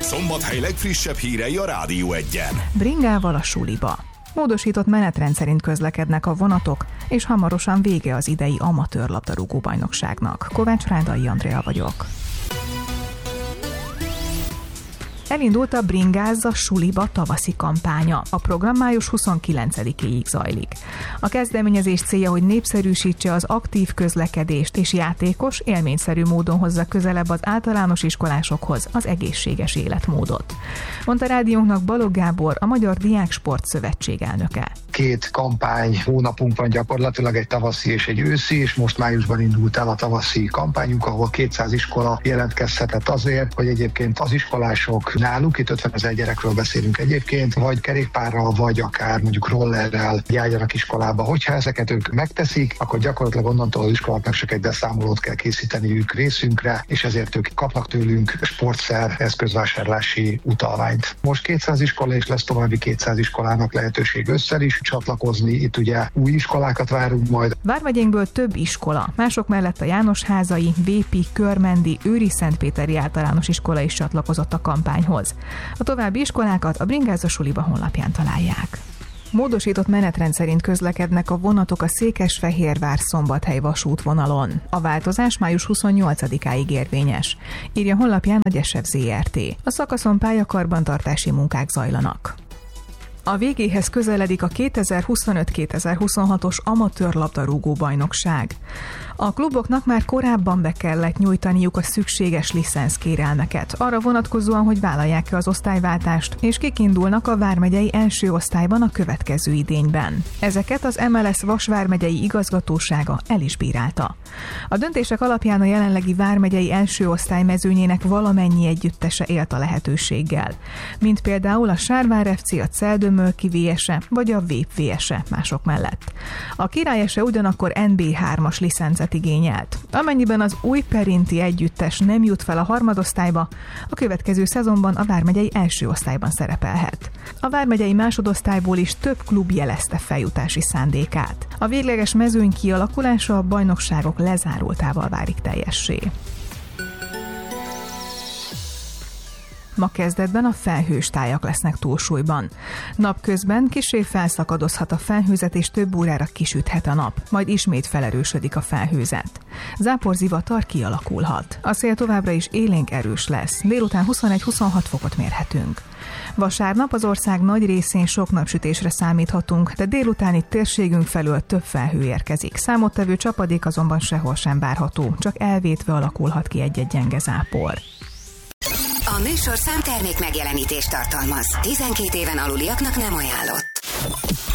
Szombathely legfrissebb hírei a Rádió Egyen. Bringával a suliba. Módosított menetrend szerint közlekednek a vonatok, és hamarosan vége az idei amatőr labdarúgó-bajnokságnak. Kovács Rádai Andrea vagyok. Elindult a Bringázza suliba tavaszi kampánya. A program május 29-éig zajlik. A kezdeményezés célja, hogy népszerűsítse az aktív közlekedést és játékos, élményszerű módon hozza közelebb az általános iskolásokhoz az egészséges életmódot. Mondta rádiónknak Balogh Gábor, a Magyar Diáksport Szövetség elnöke. 2 kampány hónapunk van gyakorlatilag, egy tavaszi és egy őszi, és most májusban indult el a tavaszi kampányunk, ahol 200 iskola jelentkezhetett azért, hogy egyébként az iskolások náluk, itt 50 000 gyerekről beszélünk egyébként, vagy kerékpárral, vagy akár mondjuk rollerrel járjanak iskolába. Hogyha ezeket ők megteszik, akkor gyakorlatilag onnantól az iskoláknak csak egy beszámolót kell készíteniük részünkre, és ezért ők kapnak tőlünk sportszer eszközvásárlási utalványt. Most 200 iskola, és lesz további 200 iskolának lehetőség össze is csatlakozni. Itt ugye új iskolákat várunk majd. Vármegyénkből több iskola, mások mellett a Jánosházai, Vépi, Körmendi, Őri-Szentpéteri általános iskola is csatlakozott a kampányhoz. A további iskolákat a Bringázza suliba honlapján találják. Módosított menetrend szerint közlekednek a vonatok a Székesfehérvár-Szombathely vasútvonalon. A változás május 28-áig érvényes, írja honlapján a Gyesev Zrt. A szakaszon pályakarbantartási munkák zajlanak. A végéhez közeledik a 2025-2026-os amatőr labdarúgó bajnokság. A kluboknak már korábban be kellett nyújtaniuk a szükséges licenszkérelmeket, arra vonatkozóan, hogy vállalják-e az osztályváltást, és kik indulnak a vármegyei első osztályban a következő idényben. Ezeket az MLS Vas vármegyei igazgatósága el is bírálta. A döntések alapján a jelenlegi vármegyei első osztály mezőnyének valamennyi együttese élt a lehetőséggel, mint például a Sárvár FC, a Celdömölki VS-e vagy a Vép VS-e mások mellett. A Király SE ugyanakkor NB3-as licencet igényelt. Amennyiben az Újperinti együttes nem jut fel a harmadosztályba, a következő szezonban a vármegyei első osztályban szerepelhet. A vármegyei másodosztályból is több klub jelezte feljutási szándékát. A végleges mezőny kialakulása a bajnokságok lezárultával válik teljessé. Ma kezdetben a felhős tájak lesznek túlsúlyban. Napközben kissé felszakadozhat a felhőzet, és több órára kisüthet a nap, majd ismét felerősödik a felhőzet. Záporzivatar kialakulhat. A szél továbbra is élénk erős lesz, délután 21-26 fokot mérhetünk. Vasárnap az ország nagy részén sok napsütésre számíthatunk, de délutáni térségünk felől több felhő érkezik. Számottevő csapadék azonban sehol sem várható, csak elvétve alakulhat ki egy-egy gyenge zápor. A műsorszám termék megjelenítést tartalmaz. 12 éven aluliaknak nem ajánlott.